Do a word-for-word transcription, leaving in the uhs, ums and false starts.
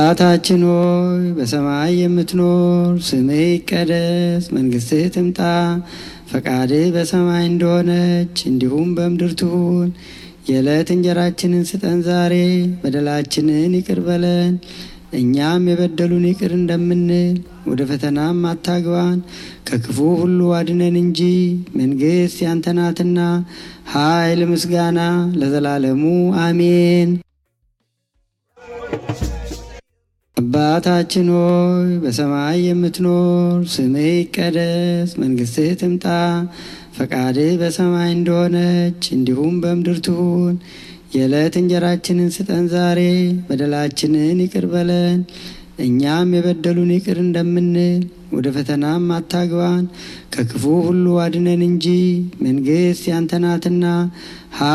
አባታችን ሆይ በሰማይ የምትኖር፣ ስምህ ይቀደስ፣ መንግሥትህ ትምጣ፣ ፈቃድህ በሰማይ እንደሆነች እንዲሁም በምድር ትሁን። የዕለት እንጀራችንን ስጠን ዛሬ፣ በደላችንን ይቅር በለን እኛም የበደሉን ይቅር እንደምንል፣ ወደ ፈተናም አታግባን ከክፉ ሁሉ አድነን እንጂ መንግሥት ያንተ ናትና፣ ኃይል፣ ምስጋና ለዘላለሙ አሜን። አባታችን ሆይ በሰማይ የምትኖር፣ ስምህ ይቀደስ፣ መንግሥትህ ትምጣ፣ ፈቃድህ በሰማይ እንደሆነች እንዲሁም በምድር ትሁን። የዕለት እንጀራችንን ስጠን ዛሬ፣ በደላችንን ይቅር በለን እኛም የበደሉን ይቅር እንደምንል፣ ወደ ፈተናም አታግባን ከክፉ ሁሉ አድነን እንጂ መንግሥት ያንተ ናትና